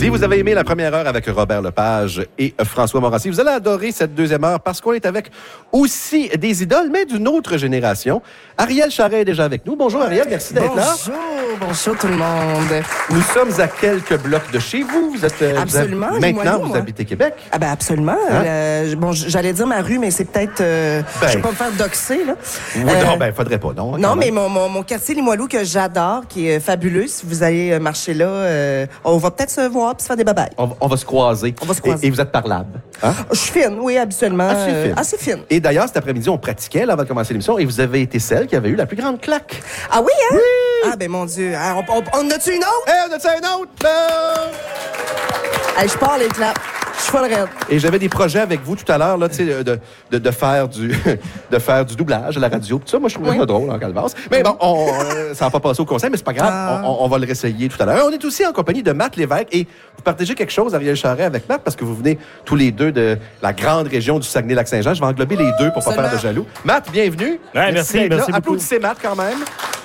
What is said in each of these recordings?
Si vous avez aimé la première heure avec Robert Lepage et François Morancy, vous allez adorer cette deuxième heure parce qu'on est avec aussi des idoles, mais d'une autre génération. Ariel Charret est déjà avec nous. Bonjour Ariel, merci d'être là. Bonjour tout le monde. Nous sommes à quelques blocs de chez vous. Vous êtes absolument. Maintenant, vous habitez Québec. Ah ben absolument. Hein? Bon, j'allais dire ma rue, mais c'est peut-être. Je vais pas me faire doxer là. Oui, non, faudrait pas, non. Non, mais mon quartier Limoilou que j'adore, qui est fabuleux. Si vous allez marcher là, on va peut-être se voir puis se faire des babayes. On va se croiser. On va se croiser. Et vous êtes parlable. Hein? Je suis fine, oui, habituellement. Assez fine. Et d'ailleurs, cet après-midi, on pratiquait là, avant de commencer l'émission et vous avez été celle qui avait eu la plus grande claque. Ah oui, hein? Oui! Ah ben mon Dieu. On a-tu une autre? On a-tu une autre? Je pars les claps. Je suis folle raide. Et j'avais des projets avec vous tout à l'heure, là, tu sais, de faire du doublage à la radio. Tout ça, moi, je trouvais ça drôle en calvasse. Mais bon, ça va pas passer au conseil, mais c'est pas grave. On va le réessayer tout à l'heure. On est aussi en compagnie de Matt Lévesque et vous partagez quelque chose, Ariel Charret, avec Matt, parce que vous venez tous les deux de la grande région du Saguenay-Lac-Saint-Jean. Je vais englober les deux pour pas faire de jaloux. Matt, bienvenue. Ouais, merci beaucoup. Applaudissez Matt quand même.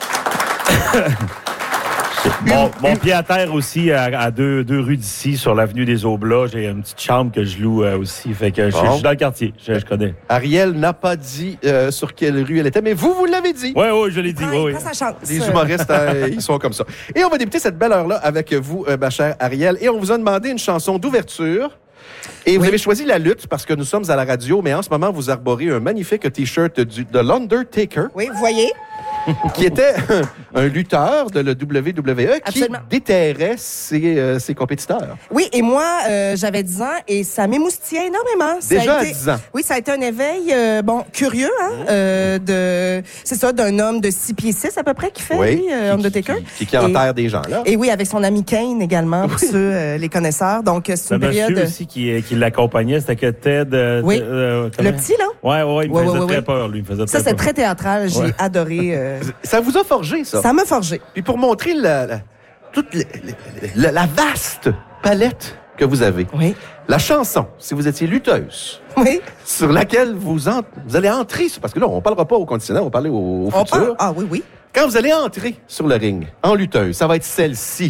Mon pied à terre aussi, à deux rues d'ici, sur l'avenue des Aublats. J'ai une petite chambre que je loue aussi. Fait que je suis dans le quartier. Je connais. Ariel n'a pas dit sur quelle rue elle était, mais vous l'avez dit. Oui, je l'ai dit. Oui. Prends sa chance. Les humoristes, ils sont comme ça. Et on va débuter cette belle heure-là avec vous, ma chère Ariel. Et on vous a demandé une chanson d'ouverture. Et vous avez choisi la lutte parce que nous sommes à la radio, mais en ce moment, vous arborez un magnifique T-shirt de l'Undertaker. Oui, vous voyez. Qui était un lutteur de la WWE qui déterrait ses compétiteurs. Oui, et moi, j'avais 10 ans et ça m'émoustillait énormément. Déjà à 10 ans? Oui, ça a été un éveil, curieux, hein, c'est ça, d'un homme de 6 pieds 6 à peu près qui fait, Undertaker. Qui enterre des gens, là. Et oui, avec son ami Kane également, pour ceux, les connaisseurs. Donc, c'est une période... monsieur aussi qui l'accompagnait, c'était que Ted... oui, le petit, là? Oui, il me faisait très peur, lui. Ça, c'est très théâtral. J'ai adoré... Ça vous a forgé, ça? Ça m'a forgé. Puis pour montrer toute la vaste palette que vous avez. Oui. La chanson, si vous étiez lutteuse, sur laquelle vous allez entrer, parce que là, on ne parlera pas au conditionnel, on va parler au futur. Ah oui. Quand vous allez entrer sur le ring, en lutteuse, ça va être celle-ci.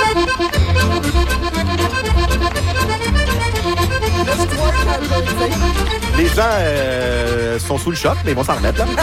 Les gens sont sous le choc, mais ils vont s'en remettre, là.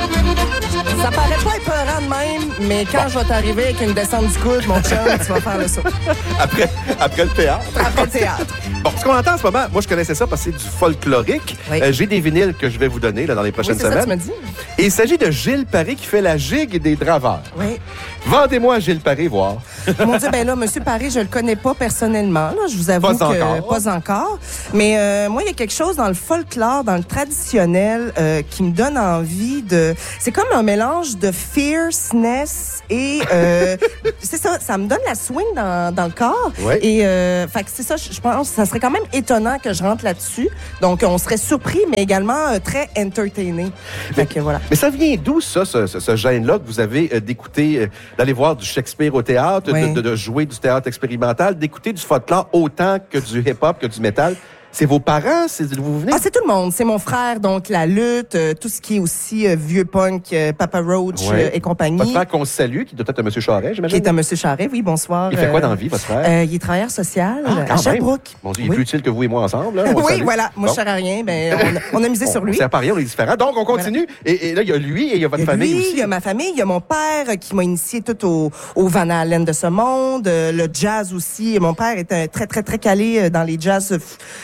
Ça paraît pas épeurant de même, mais quand je vais t'arriver avec une descente du coude, mon chum, tu vas faire le saut. Après le théâtre. Après le théâtre. Bon, ce qu'on entend en ce moment, moi, je connaissais ça parce que c'est du folklorique. Oui. J'ai des vinyles que je vais vous donner là, dans les prochaines semaines. Ça, tu me dis. Et il s'agit de Gilles Paré qui fait la gigue des draveurs. Oui. Vendez-moi Gilles Paré, voir. Mon Dieu, ben là, M. Paré, je le connais pas personnellement. Là, je vous avoue pas encore. Mais moi, il y a quelque chose dans le folklore, dans le traditionnel, qui me donne envie de... C'est comme un mélange de fierceness et... c'est ça me donne la swing dans le corps. Oui. Et fait que c'est ça, je pense, ça serait quand même étonnant que je rentre là-dessus. Donc, on serait surpris, mais également très entertainé. Fait que voilà. Mais ça vient d'où, ça, ce gène-là que vous avez d'écouter, d'aller voir du Shakespeare au théâtre, de jouer du théâtre expérimental, d'écouter du folklore autant que du hip-hop, que du métal? C'est vos parents? C'est d'où vous venez? Ah, c'est tout le monde. C'est mon frère, donc la lutte, tout ce qui est aussi vieux punk, Papa Roach et compagnie. Votre frère qu'on salue, qui doit être un M. Charret, j'imagine? Qui est un M. Charret, oui, bonsoir. Il fait quoi dans la vie, votre frère? Il est travailleur social à Sherbrooke. Sherbrooke. Mon Dieu, il est plus utile que vous et moi ensemble. Là, oui, voilà. Moi, je ne sers à rien, mais on a misé sur lui. C'est à Paris, on est différents. Donc, on continue. Voilà. Et là, il y a lui et il y a votre famille aussi. Il y a ma famille, il y a mon père qui m'a initié tout au Van Halen de ce monde, le jazz aussi. Mon père était très, très, très calé dans les jazz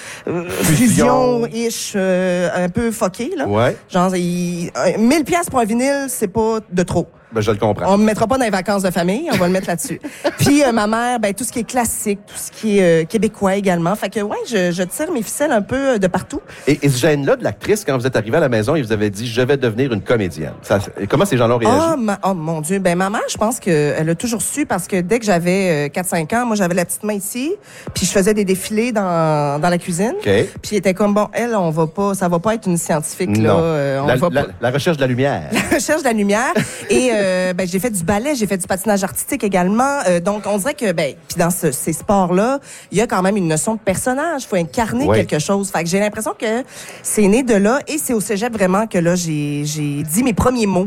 fusion-ish, un peu fucké, là. Ouais. Genre, 1000$ pour un vinyle, c'est pas de trop. Ben, je le comprends. On me mettra pas dans les vacances de famille, on va le mettre là-dessus. Puis ma mère, ben tout ce qui est classique, tout ce qui est québécois également. Fait que je tire mes ficelles un peu de partout. Et ce gène-là de l'actrice, quand vous êtes arrivée à la maison, il vous avait dit « Je vais devenir une comédienne ». Comment ces gens-là ont réagi? Oh mon Dieu, ben ma mère, je pense qu'elle a toujours su parce que dès que j'avais 4-5 ans, moi j'avais la petite main ici, puis je faisais des défilés dans la cuisine. Okay. Puis elle était comme bon, elle, ça va pas être une scientifique non. là. La recherche de la lumière. La recherche de la lumière. Et j'ai fait du ballet, j'ai fait du patinage artistique également. Donc, on dirait que, puis dans ces sports-là, il y a quand même une notion de personnage. Il faut incarner quelque chose. Fait que j'ai l'impression que c'est né de là et c'est au cégep vraiment que là, j'ai dit mes premiers mots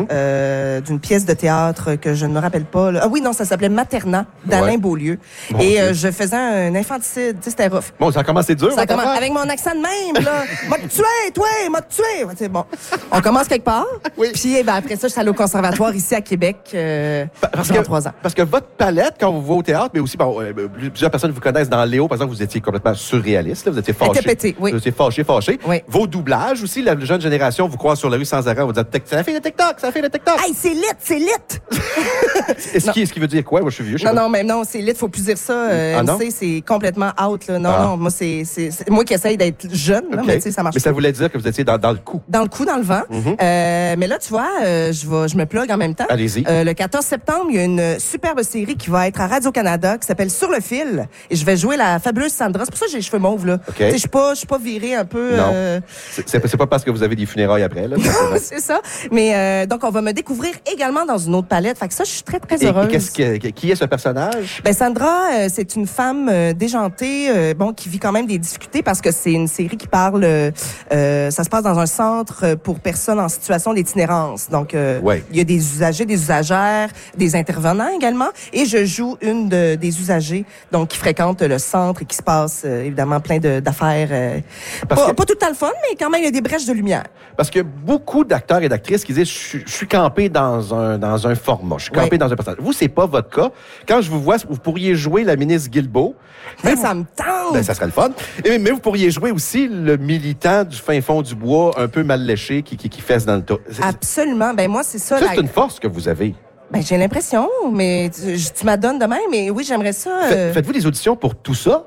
d'une pièce de théâtre que je ne me rappelle pas. Là. Ah oui, non, ça s'appelait Maternat d'Alain Beaulieu. Je faisais un infanticide. Tu sais, c'était rough. Bon, ça a commencé dur. Ça commence avec mon accent de même, là. M'a tué, toi, m'a tué. C'est bon. On commence quelque part. Oui. Puis après ça, je suis allée au conservatoire ici à Québec pendant 3 ans. Parce que votre palette, quand vous voyez au théâtre, mais aussi, plusieurs personnes vous connaissent dans Léo, par exemple, vous étiez complètement surréaliste. Là, vous étiez fâché. Pété, oui. Vous étiez fâché. Oui. Vos doublages aussi, la jeune génération vous croise sur la rue sans arrêt. Vous dites, c'est la fille de TikTok, c'est la fille de TikTok. Hey, c'est lit. Est-ce qu'il veut dire quoi? Moi, je suis vieux. Non, c'est lit. Faut plus dire ça. C'est complètement out. Là. Non, moi, c'est moi qui essaye d'être jeune, là, mais tu sais, ça marche. Mais ça voulait dire que vous étiez dans le coup. Dans le coup, dans le vent. Mais là, tu vois, je me plug en même temps. Allez-y. Le 14 septembre, il y a une superbe série qui va être à Radio-Canada qui s'appelle Sur le fil. Et je vais jouer la fabuleuse Sandra. C'est pour ça que j'ai les cheveux mauves, là. Okay. Je suis pas virée un peu. Non. C'est pas parce que vous avez des funérailles après, là. C'est ça. Mais donc, on va me découvrir également dans une autre palette. Fait que ça, je suis très, très heureuse. Et qui est ce personnage? Sandra, c'est une femme déjantée, qui vit quand même des difficultés parce que c'est une série qui parle, ça se passe dans un centre pour personnes en situation d'itinérance. Donc, il y a des usagers, des usagères, des intervenants également. Et je joue une des usagers, donc qui fréquente le centre et qui se passe évidemment plein d'affaires. Pas tout le temps le fun, mais quand même, il y a des brèches de lumière. Parce que beaucoup d'acteurs et d'actrices qui disent je suis campé dans un format, je suis campé dans un personnage. Vous, c'est pas votre cas. Quand je vous vois, vous pourriez jouer la ministre Guilbeault. Ça me tente! Ça serait le fun. Mais vous pourriez jouer aussi le militant du fin fond du bois, un peu mal léché, qui fesse dans le tas. Absolument. Moi, c'est ça. C'est une force que vous avez. J'ai l'impression, mais tu m'adonnes de même, mais oui, j'aimerais ça. Faites-vous des auditions pour tout ça?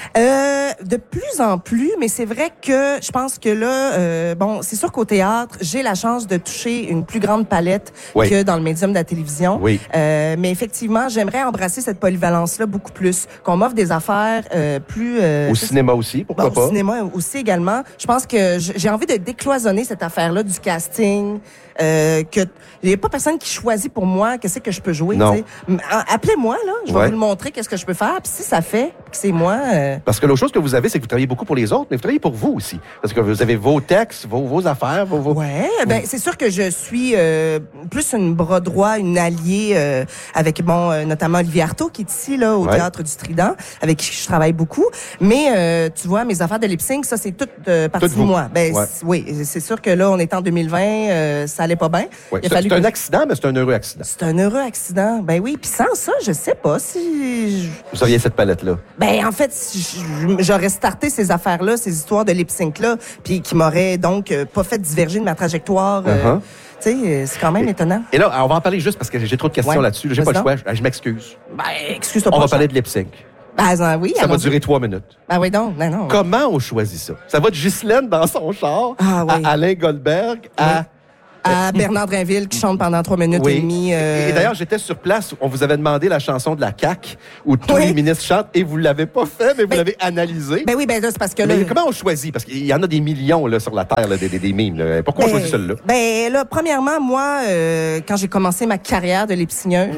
De plus en plus, mais c'est vrai que je pense que là, c'est sûr qu'au théâtre, j'ai la chance de toucher une plus grande palette que dans le médium de la télévision. Oui. Mais effectivement, j'aimerais embrasser cette polyvalence-là beaucoup plus, qu'on m'offre des affaires plus... au cinéma aussi, pourquoi pas? Au cinéma aussi également. Je pense que j'ai envie de décloisonner cette affaire-là du casting, que il n'y a pas personne qui choisit pour moi qu'est-ce que je peux jouer. Non. Appelez-moi, là, je vais vous le montrer qu'est-ce que je peux faire, puis si ça fait que c'est moi... Parce que l'autre chose que vous avez, c'est que vous travaillez beaucoup pour les autres, mais vous travaillez pour vous aussi. Parce que vous avez vos textes, vos affaires, vos... Ouais, c'est sûr que je suis plus une bras droit, une alliée avec notamment Olivier Artaud qui est ici là au Théâtre du Trident, avec qui je travaille beaucoup. Mais tu vois, mes affaires de lip-sync, ça c'est toute partie de moi. Oui, c'est sûr que là on est en 2020, ça allait pas bien. Ouais. C'est un accident, mais c'est un heureux accident. C'est un heureux accident. Oui, puis sans ça, je sais pas si vous auriez cette palette là. En fait, j'aurais starté ces affaires-là, ces histoires de lip-sync-là, puis qui m'auraient donc pas fait diverger de ma trajectoire. Tu sais, c'est quand même étonnant. Et là, on va en parler juste parce que j'ai trop de questions là-dessus. J'ai pas le choix. Je m'excuse. Excuse-toi pas. On va parler de lip-sync. Oui. Ça va durer 3 minutes. Oui, donc. Non. Comment on choisit ça? Ça va de Ghislaine dans son char à Alain Goldberg à Bernard Drinville qui chante pendant 3 minutes et demie. Et d'ailleurs, j'étais sur place. On vous avait demandé la chanson de la CAQ où tous les ministres chantent et vous l'avez pas fait, mais vous l'avez analysé. Là, c'est parce que là... Mais comment on choisit? Parce qu'il y en a des millions là, sur la Terre, là, des mimes. Là. Pourquoi on choisit celle-là? Là, premièrement, moi, quand j'ai commencé ma carrière de lip-synceuse,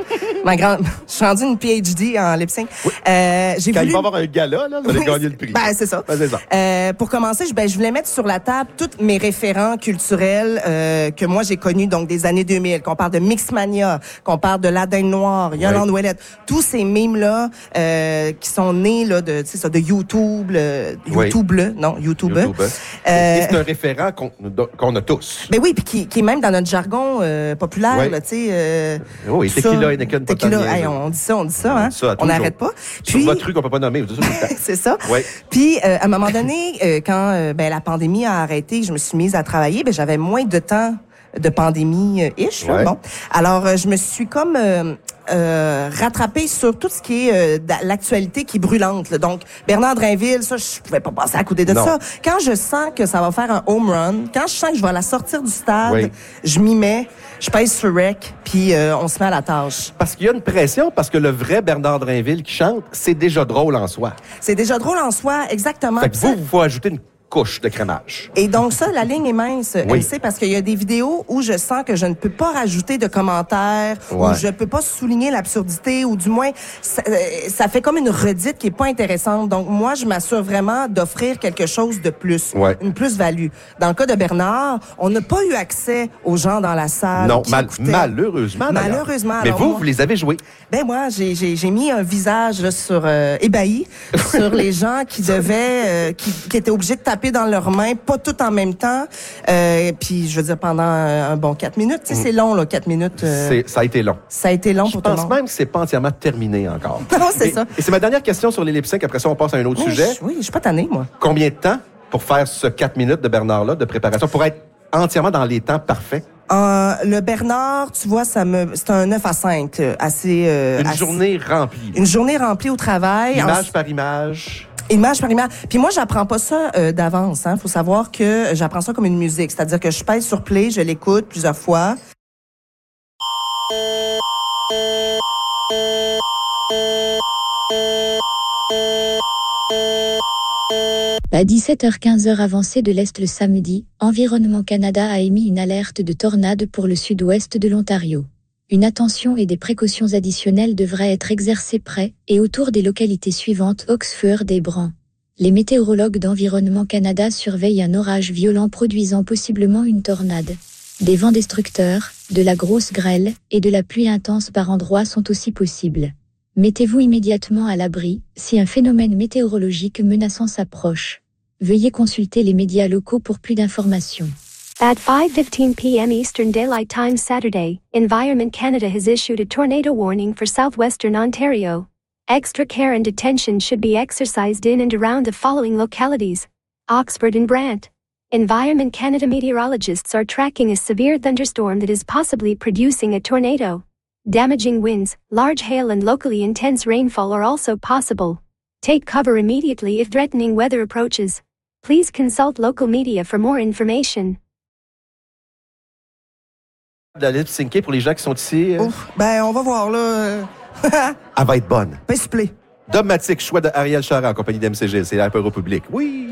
je suis rendue une PhD en lip-sync. Oui. Il va y avoir un gala, là, vous allez gagner le prix. C'est ça. Pour commencer, je voulais mettre sur la table tous mes référents culturels que moi j'ai connus, donc des années 2000, qu'on parle de Mixmania, qu'on parle de La Dinde Noire, Yolande Ouellette, tous ces mimes-là qui sont nés là, de YouTube, YouTube. Et c'est un référent qu'on a tous. Oui, puis qui est même dans notre jargon populaire, là, tu sais. Oui, Tequila, Heineken, on dit ça, hein? On n'arrête pas. Puis votre truc qu'on peut pas nommer, vous dites ça tout le temps. C'est ça. Oui. Puis à un moment donné, quand la pandémie a arrêté, je me suis mise à travailler, j'avais moins de temps de pandémie-ish. Bon. Alors, je me suis comme rattrapée sur tout ce qui est l'actualité qui est brûlante. Là. Donc, Bernard Drinville, ça, je pouvais pas passer à côté de ça. Quand je sens que ça va faire un home run, quand je sens que je vais la sortir du stade, je m'y mets, je pèse sur rec, puis on se met à la tâche. Parce qu'il y a une pression, parce que le vrai Bernard Drinville qui chante, c'est déjà drôle en soi. C'est déjà drôle en soi, exactement. Fait que vous faut ajouter une couche de crémage. Et donc ça, la ligne est mince, Oui. MC, parce qu'il y a des vidéos où je sens que je ne peux pas rajouter de commentaires, Ouais. où je peux pas souligner l'absurdité, ou du moins, ça fait comme une redite qui est pas intéressante. Donc moi, je m'assure vraiment d'offrir quelque chose de plus, Ouais. une plus-value. Dans le cas de Bernard, on n'a pas eu accès aux gens dans la salle. Non, qui écoutaient. malheureusement. d'ailleurs. Malheureusement. Mais Alors, vous, moi- vous les avez joués. Ben moi, j'ai mis un visage là, sur ébahi sur les gens qui devaient, qui étaient obligés de taper dans leurs mains, pas tout en même temps. Puis je veux dire pendant un bon 4 minutes. Tu sais, c'est long là, 4 minutes. Ça a été long. Ça a été long Je pour tout le pense monde. même que c'est pas entièrement terminé encore. Non, c'est Et- ça. Et c'est ma dernière question sur les lip-syncs. Après ça, on passe à un autre Oui, sujet. je suis pas tannée, moi. Combien de temps pour faire ce 4 minutes de Bernard-là de préparation pour être entièrement dans les temps parfaits? Le Bernard, tu vois, c'est un 9 à 5, assez. Une journée remplie. Une journée remplie au travail. Image par image. Image par image. Puis moi, j'apprends pas ça d'avance. Faut savoir que j'apprends ça comme une musique. C'est-à-dire que je pèse sur play, je l'écoute plusieurs fois. À 17h15 heure avancée de l'Est le samedi, Environnement Canada a émis une alerte de tornade pour le sud-ouest de l'Ontario. Une attention et des précautions additionnelles devraient être exercées près et autour des localités suivantes Oxford et Bran. Les météorologues d'Environnement Canada surveillent un orage violent produisant possiblement une tornade. Des vents destructeurs, de la grosse grêle et de la pluie intense par endroits sont aussi possibles. Mettez-vous immédiatement à l'abri si un phénomène météorologique menaçant s'approche. Veuillez consulter les médias locaux pour plus d'informations. At 5:15 p.m. Eastern Daylight Time Saturday, Environment Canada has issued a tornado warning for southwestern Ontario. Extra care and attention should be exercised in and around the following localities: Oxford and Brant. Environment Canada meteorologists are tracking a severe thunderstorm that is possibly producing a tornado. Damaging winds, large hail and locally intense rainfall are also possible. Take cover immediately if threatening weather approaches. Please consult local media for more information. De la lip-syncer pour les gens qui sont ici. Ouf, ben, on va voir, là. Elle va être bonne. Pas supplé. Dogmatique, choix de Ariel Charest en compagnie d'MCG. C'est la République. Oui!